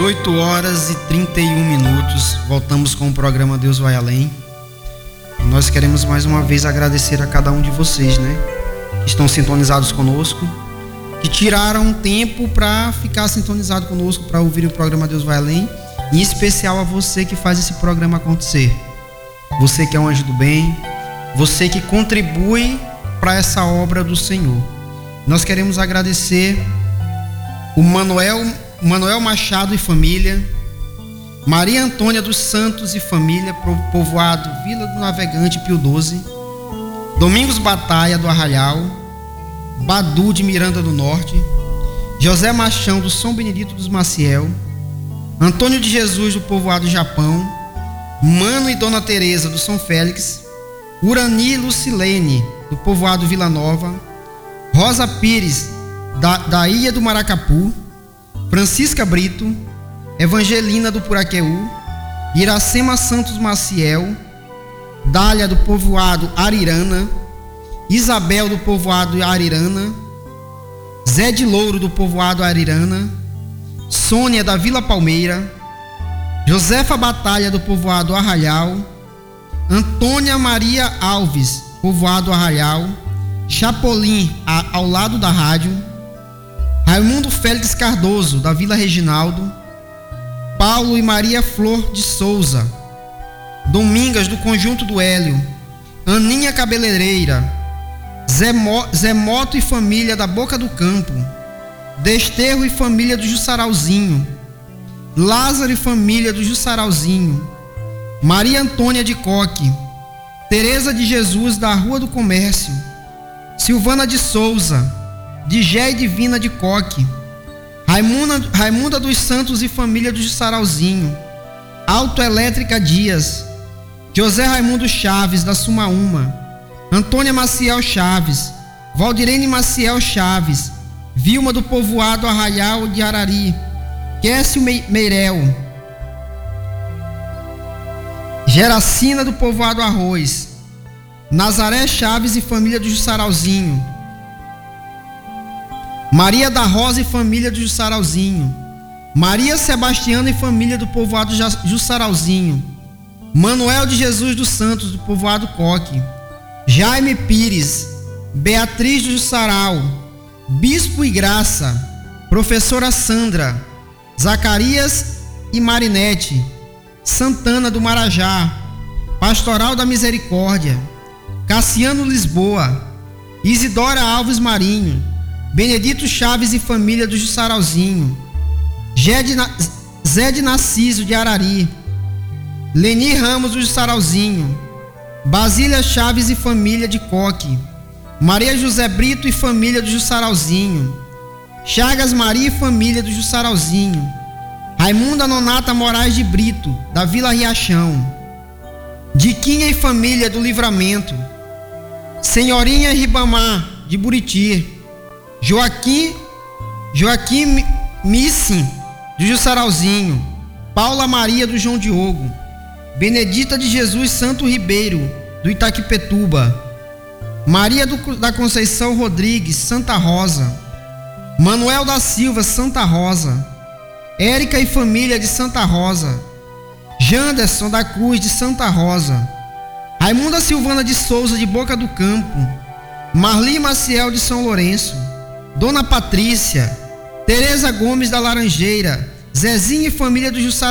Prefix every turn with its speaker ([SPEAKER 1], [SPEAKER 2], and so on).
[SPEAKER 1] 18h31. Voltamos com o programa Deus Vai Além. E nós queremos mais uma vez agradecer a cada um de vocês, né? Que estão sintonizados conosco, que tiraram um tempo para ficar sintonizado conosco, para ouvir o programa Deus Vai Além. Em especial a você que faz esse programa acontecer. Você que é um anjo do bem, você que contribui para essa obra do Senhor. Nós queremos agradecer o Manuel Machado e família, Maria Antônia dos Santos e família, povoado Vila do Navegante, Pio 12, Domingos Batalha do Arraial, Badu de Miranda do Norte, José Machão do São Benedito dos Maciel, Antônio de Jesus do povoado Japão, Mano e Dona Teresa do São Félix, Urani Lucilene do povoado Vila Nova, Rosa Pires da Ilha do Maracapu, Francisca Brito, Evangelina do Puraqueú, Iracema Santos Maciel, Dália do povoado Arirana, Isabel do povoado Arirana, Zé de Louro do povoado Arirana, Sônia da Vila Palmeira, Josefa Batalha do povoado Arraial, Antônia Maria Alves, povoado Arraial, Chapolin ao lado da rádio, Raimundo Félix Cardoso da Vila Reginaldo, Paulo e Maria Flor de Souza, Domingas do Conjunto do Hélio, Aninha Cabeleireira, Zé Moto e família da Boca do Campo, Desterro e família do Jussarauzinho, Lázaro e família do Jussarauzinho, Maria Antônia de Coque, Teresa de Jesus da Rua do Comércio, Silvana de Souza, Digé e Divina de Coque, Raimunda dos Santos e família do Jussarauzinho, Autoelétrica Dias, José Raimundo Chaves da Sumaúma, Antônia Maciel Chaves, Valdirene Maciel Chaves, Vilma do povoado Arraial de Arari, Kécio Meirel, Geracina do povoado Arroz, Nazaré Chaves e família do Jussarauzinho, Maria da Rosa e família do Jussarauzinho, Maria Sebastiana e família do povoado Jussarauzinho, Manuel de Jesus dos Santos do povoado Coque, Jaime Pires, Beatriz do Jussarau, Bispo e Graça, Professora Sandra, Zacarias e Marinete, Santana do Marajá, Pastoral da Misericórdia, Cassiano Lisboa, Isidora Alves Marinho, Benedito Chaves e família do Jussarauzinho, Zé de Narciso de Arari, Leni Ramos do Jussarauzinho, Basília Chaves e família de Coque, Maria José Brito e família do Jussarauzinho, Chagas Maria e família do Jussarauzinho, Raimunda Nonata Moraes de Brito, da Vila Riachão, Diquinha e família do Livramento, Senhorinha Ribamar de Buriti, Joaquim Missim do Jussarauzinho, Paula Maria do João Diogo, Benedita de Jesus Santo Ribeiro do Itaquipetuba, Maria da Conceição Rodrigues, Santa Rosa, Manuel da Silva, Santa Rosa, Érica e família de Santa Rosa, Janderson da Cruz de Santa Rosa, Raimunda Silvana de Souza de Boca do Campo, Marli Maciel de São Lourenço, Dona Patrícia, Tereza Gomes da Laranjeira, Zezinho e família do Jussara